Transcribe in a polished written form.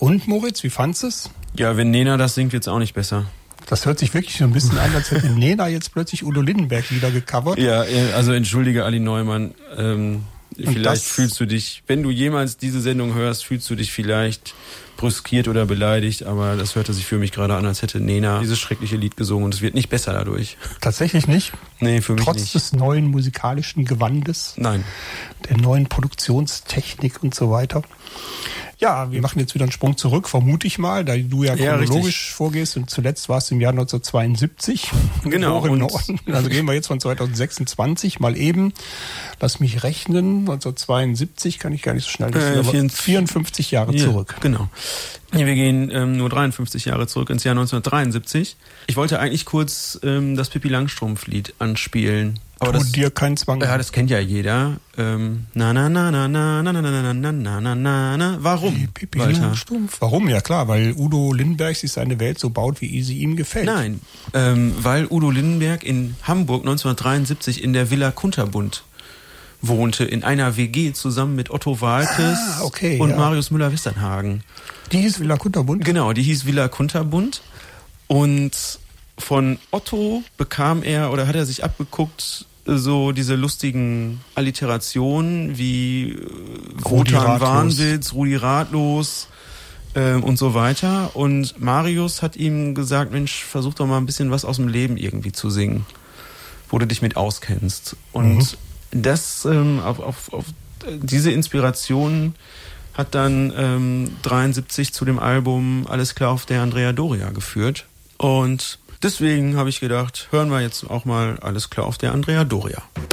Und Moritz, wie fandst du es? Ja, wenn Nena das singt, wird's auch nicht besser. Das hört sich wirklich so ein bisschen an, als hätte Nena jetzt plötzlich Udo Lindenberg wieder gecovert. Ja, also entschuldige Ali Neumann, vielleicht fühlst du dich, wenn du jemals diese Sendung hörst, fühlst du dich vielleicht brüskiert oder beleidigt, aber das hörte sich für mich gerade an, als hätte Nena dieses schreckliche Lied gesungen und es wird nicht besser dadurch. Tatsächlich nicht? Nee, für mich Trotz nicht. des neuen musikalischen Gewandes? Nein. Der neuen Produktionstechnik und so weiter? Ja, wir machen jetzt wieder einen Sprung zurück, vermute ich mal, da du ja chronologisch vorgehst und zuletzt warst du im Jahr 1972. Genau. Im Norden. Also gehen wir jetzt von 2026 mal eben. Lass mich rechnen. 1972 kann ich gar nicht so schnell. Das sind aber 54 Jahre zurück. Genau. Wir gehen nur 53 Jahre zurück ins Jahr 1973. Ich wollte eigentlich kurz das Pippi Langstrumpf-Lied anspielen. Aber tu dir keinen Zwang. Ja, das kennt ja jeder. Na na na na na na na na na na na na na. Warum? Pippi Langstrumpf. Warum? Ja klar, weil Udo Lindenberg sich seine Welt so baut, wie sie ihm gefällt. Nein, weil Udo Lindenberg in Hamburg 1973 in der Villa Kunterbund wohnte, in einer WG zusammen mit Otto Waalkes und Marius Müller-Westernhagen. Die hieß Villa Kunterbund? Genau, die hieß Villa Kunterbund. Und von Otto bekam er oder hat er sich abgeguckt, so diese lustigen Alliterationen wie Wotan Warnwitz, Rudi Ratlos und so weiter. Und Marius hat ihm gesagt, Mensch, versuch doch mal ein bisschen was aus dem Leben irgendwie zu singen, wo du dich mit auskennst. Und das auf diese Inspiration hat dann 73 zu dem Album Alles klar auf der Andrea Doria geführt. Und deswegen habe ich gedacht, hören wir jetzt auch mal Alles klar auf der Andrea Doria.